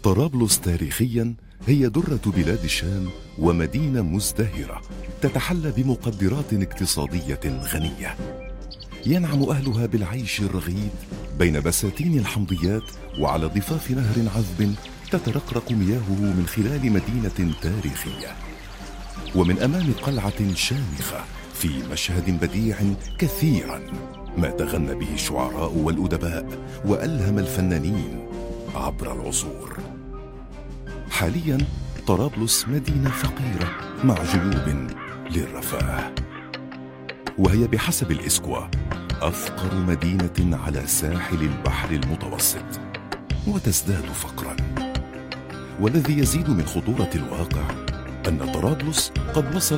طرابلس تاريخيا هي درة بلاد الشام ومدينة مزدهرة تتحلى بمقدرات اقتصادية غنية. ينعم أهلها بالعيش الرغيد بين بساتين الحمضيات وعلى ضفاف نهر عذب تترقرق مياهه من خلال مدينة تاريخية، ومن أمام قلعة شامخة في مشهد بديع كثيرا ما تغنى به الشعراء والأدباء وألهم الفنانين عبر العصور. حاليا طرابلس مدينة فقيرة مع جيوب للرفاه، وهي بحسب الإسكوا أفقر مدينة على ساحل البحر المتوسط، وتزداد فقرا. والذي يزيد من خطورة الواقع أن طرابلس قد وصل